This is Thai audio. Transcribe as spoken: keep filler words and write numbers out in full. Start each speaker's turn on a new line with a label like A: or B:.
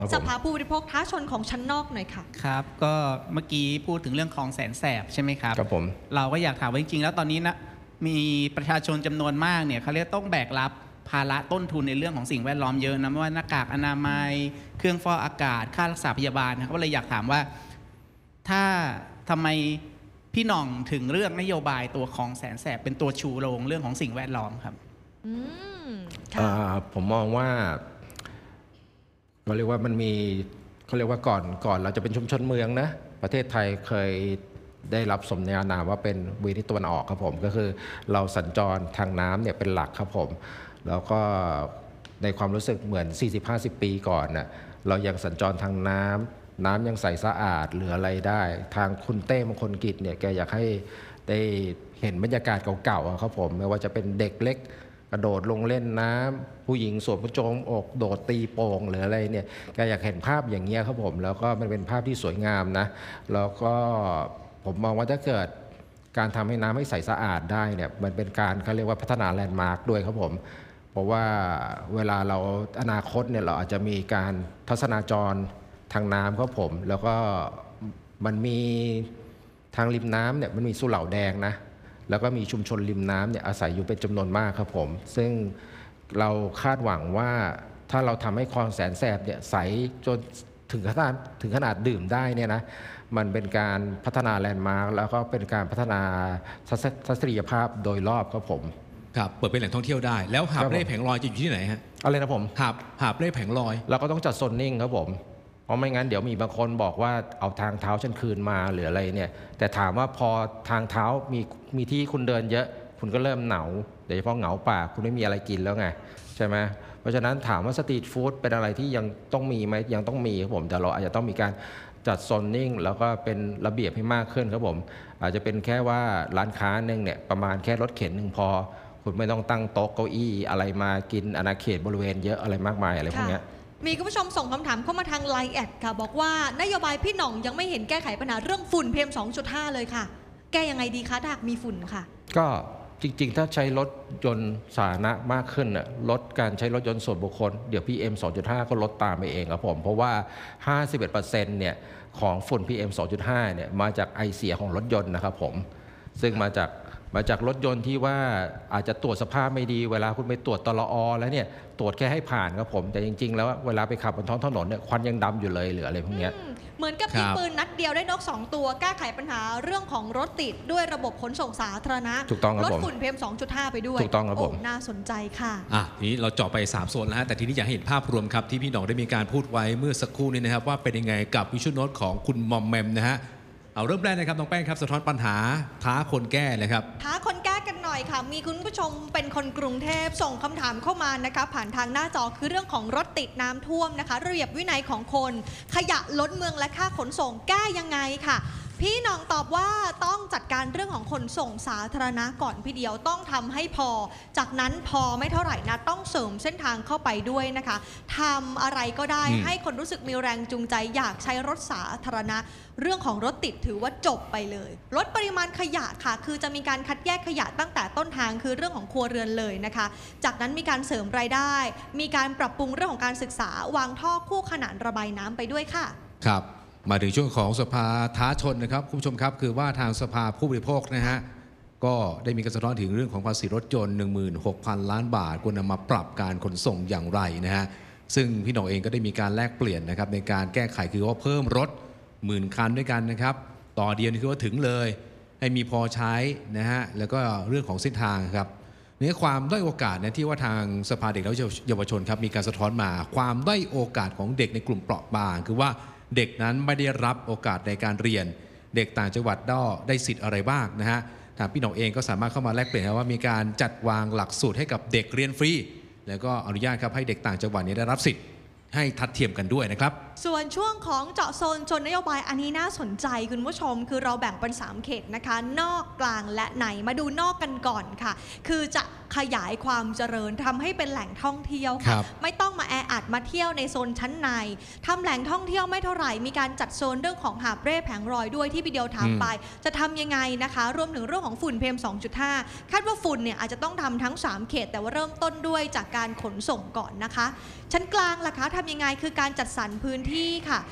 A: สภาผู้บริโภคท้าชนของชั้นนอกหน่อยค่ะ
B: ครับก็เมื่อกี้พูดถึงเรื่องของแสนแสบใช่ไหมครับ
C: ครับผม
B: เราก็อยากถามว่าจริงๆแล้วตอนนี้นะมีประชาชนจำนวนมากเนี่ยเขาเรียกต้องแบกรับภาระต้นทุนในเรื่องของสิ่งแวดล้อมเยอะนะไม่ว่าหน้ากากอนามัยเครื่องฟอกอากาศค่ารักษาพยาบาลนะครับก็เลยอยากถามว่าถ้าทำไมพี่หน่องถึงเลือกนโยบายตัวของแสนแสบเป็นตัวชูโรงเรื่องของสิ่งแวดล้อมครับ
A: อืม
C: ผมมองว่าเราเรียกว่ามันมีเขาเรียกว่าก่อนก่อนเราจะเป็นชุมชนเมืองนะประเทศไทยเคยได้รับสมญานามว่าเป็นวีทิศตะวันออกครับผมก็คือเราสัญจรทางน้ำเนี่ยเป็นหลักครับผมแล้วก็ในความรู้สึกเหมือน สี่สิบห้าสิบ ปีก่อนน่ะเรายังสัญจรทางน้ำน้ำยังใสสะอาดเหลืออะไรได้ทางคุณเต้มงคลกิจเนี่ยแกอยากให้ได้เห็นบรรยากาศเก่าๆครับผมไม่ว่าจะเป็นเด็กเล็กกระโดดลงเล่นน้ำผู้หญิงสวมกระโจมอกโดดตีโป่งหรืออะไรเนี่ยก็อยากเห็นภาพอย่างเงี้ยครับผมแล้วก็มันเป็นภาพที่สวยงามนะแล้วก็ผมมองว่าถ้าเกิดการทำให้น้ำให้ใสสะอาดได้เนี่ยมันเป็นการเขาเรียกว่าพัฒนาแลนด์มาร์คด้วยครับผมเพราะว่าเวลาเราอนาคตเนี่ยเราอาจจะมีการทัศนาจรทางน้ำครับผมแล้วก็มันมีทางริมน้ำเนี่ยมันมีสุเหร่าแดงนะแล้วก็มีชุมชนริมน้ำเนี่ยอาศัยอยู่เป็นจำนวนมากครับผมซึ่งเราคาดหวังว่าถ้าเราทำให้คลองแสนแสบเนี่ยใสจนถึงขนาดถึงขนาดดื่มได้เนี่ยนะมันเป็นการพัฒนาแลนด์มาร์คแล้วก็เป็นการพัฒนาทัศนียภาพโดยรอบครับผม
D: ครับเปิดเป็นแหล่งท่องเที่ยวได้แล้วหาบเล่แผงลอยจะอยู่ที่ไหนฮะ
C: อะไรนะผม
D: หาบหาบเล่แผงลอย
C: เราก็ต้องจัดโซนนิ่งครับผมเพราะไม่งั้นเดี๋ยวมีบางคนบอกว่าเอาทางเท้าฉันคืนมาหรืออะไรเนี่ยแต่ถามว่าพอทางเท้ามีมีที่คุณเดินเยอะคุณก็เริ่มเหงาโดยเฉพาะเหงาปากคุณไม่มีอะไรกินแล้วไงใช่ไหมเพราะฉะนั้นถามว่าสตรีทฟู้ดเป็นอะไรที่ยังต้องมีไหมยังต้องมีครับผมแต่เราอาจจะต้องมีการจัดโซนนิ่งแล้วก็เป็นระเบียบให้มากขึ้นครับผมอาจจะเป็นแค่ว่าร้านค้าหนึ่งเนี่ยประมาณแค่รถเข็นหนึ่งพอคุณไม่ต้องตั้งโต๊ะเก้าอี้อะไรมากินอาณาเขตบริเวณเยอะอะไรมากมายอะไรพวกนี้
A: มีคุณผู้ชมส่งคำถามเข้ามาทางไลน์แอดค่ะบอกว่านโยบายพี่หน่องยังไม่เห็นแก้ไขปัญหาเรื่องฝุ่น พี เอ็ม สองจุดห้า เลยค่ะแก้ยังไงดีคะถ้าหากมีฝุ่นค่ะ
C: ก็จริงๆถ้าใช้รถยนต์สาธารณะมากขึ้นน่ะลดการใช้รถยนต์ส่วนบุคคลเดี๋ยว พี เอ็ม สองจุดห้า ก็ลดตามไปเองครับผมเพราะว่า ห้าสิบเอ็ดเปอร์เซ็นต์ เนี่ยของฝุ่น พี เอ็ม สองจุดห้า เนี่ยมาจากไอเสียของรถยนต์นะครับผมซึ่งมาจากมาจากรถยนต์ที่ว่าอาจจะตรวจสภาพไม่ดีเวลาคุณไปตรวจตลอแล้วเนี่ยตรวจแค่ให้ผ่านครับผมแต่จริงๆแล้วเวลาไปขับบนท้องถนนเนี่ยควันยังดำอยู่เลยหรืออะไรพวกนี้
A: เหมือนกับยิงปืนนัดเดียวได้นกสองตัวแก้ไขปัญหาเรื่องของรถติดด้วยระบบขนส่งสาธารณะ
C: ถูกต้องครับผม
A: ลดฝุ่น พี เอ็ม สองจุดห้า ไปด้วย
C: ถูกต้องครับผม
A: น่าสนใจค่ะ
D: อ่ะทีนี้เราเจาะไปสามโซนแล้วฮะแต่ทีนี้อยากเห็นภาพรวมครับที่พี่หน่องได้มีการพูดไว้เมื่อสักครู่นี้นะครับว่าเป็นยังไงกับวิชวลโน้ตของคุณมอมแมมนะฮะเอาเริ่มแรกนะครับน้องแป้งครับสะท้อนปัญหาท้าคนแก้เลยครับ
A: ท้าคนแก้กันหน่อยค่ะมีคุณผู้ชมเป็นคนกรุงเทพส่งคำถามเข้ามานะคะผ่านทางหน้าจอคือเรื่องของรถติดน้ำท่วมนะคะระเบียบวินัยของคนขยะล้นเมืองและค่าขนส่งแก้ยังไงค่ะพี่หน่องตอบว่าต้องจัดการเรื่องของขนส่งสาธารณะก่อนพี่เดียวต้องทำให้พอจากนั้นพอไม่เท่าไหร่นะต้องเสริมเส้นทางเข้าไปด้วยนะคะทำอะไรก็ได้ให้คนรู้สึกมีแรงจูงใจอยากใช้รถสาธารณะเรื่องของรถติดถือว่าจบไปเลยลดปริมาณขยะค่ะคือจะมีการคัดแยกขยะตั้งแต่ต้นทางคือเรื่องของครัวเรือนเลยนะคะจากนั้นมีการเสริมรายได้มีการปรับปรุงเรื่องของการศึกษาวางท่อคู่ขนานระบายน้ำไปด้วยค่ะ
D: ครับมาถึงช่วงของสภาท้าชนนะครับคุณผู้ชมครับคือว่าทางสภาผู้บริโภคนะฮะก็ได้มีการสะท้อนถึงเรื่องของภาษีรถยนต์ หนึ่งหมื่นหกพัน ล้านบาทควรนำมาปรับการขนส่งอย่างไรนะฮะซึ่งพี่หน่องเองก็ได้มีการแลกเปลี่ยนนะครับในการแก้ไขคือว่าเพิ่มรถหมื่นคันด้วยกันนะครับต่อเดียวนี่คือว่าถึงเลยให้มีพอใช้นะฮะแล้วก็เรื่องของเส้นทางครับเนื้อความด้อยโอกาสนะที่ว่าทางสภาเด็กและเยาวชนครับมีการสะท้อนมาความด้อยโอกาสของเด็กในกลุ่มเปราะบางคือว่าเด็กนั้นไม่ได้รับโอกาสในการเรียนเด็กต่างจังหวัดได้สิทธิ์อะไรบ้างนะฮะทางพี่หน่องเองก็สามารถเข้ามาแลกเปลี่ยนว่ามีการจัดวางหลักสูตรให้กับเด็กเรียนฟรีแล้วก็อนุญาตครับให้เด็กต่างจังหวัดนี้ได้รับสิทธิ์ให้ทัดเทียมกันด้วยนะครับ
A: ส่วนช่วงของเจาะโซนชนนโยบายอันนี้น่าสนใจคุณผู้ชมคือเราแบ่งเป็นสามเขตนะคะนอกกลางและในมาดูนอกกันก่อนค่ะคือจะขยายความเจริญทำให้เป็นแหล่งท่องเที่ยวค่ะไม่ต้องมาแออัดมาเที่ยวในโซนชั้นในทำแหล่งท่องเที่ยวไม่เท่าไหร่มีการจัดโซนเรื่องของหาบเร่แผงรอยด้วยที่พี่เดียวถามไปจะทำยังไงนะคะรวมถึงเรื่องของฝุ่น พี เอ็ม สองจุดห้า คาดว่าฝุ่นเนี่ยอาจจะต้องทำทั้งสามเขตแต่ว่าเริ่มต้นด้วยจากการขนส่งก่อนนะคะชั้นกลางล่ะคะททำยังไงคือการจัดสรรพื้นที่ค่ะ